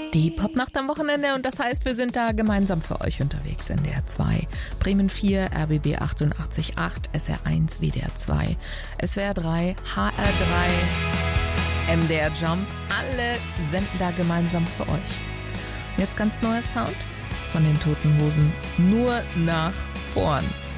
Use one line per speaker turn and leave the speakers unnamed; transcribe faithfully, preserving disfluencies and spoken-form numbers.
Die Popnacht am Wochenende und das heißt, wir sind da gemeinsam für euch unterwegs. N D R zwei, Bremen vier, R B B achtundachtzig Komma acht, S R eins, W D R zwei, S W R drei, H R drei, M D R Jump. Alle senden da gemeinsam für euch. Jetzt ganz neuer Sound von den Toten Hosen. Nur nach vorn.